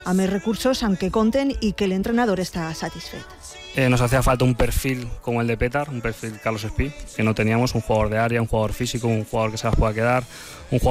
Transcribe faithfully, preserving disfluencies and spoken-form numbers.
a més recursos amb què compten i que l'entrenador està satisfet. Eh, nos hacía falta un perfil como el de Petar, un perfil Carlos Espí, que no teníamos, un jugador de área, un jugador físico, un jugador que se las pueda quedar, un jugador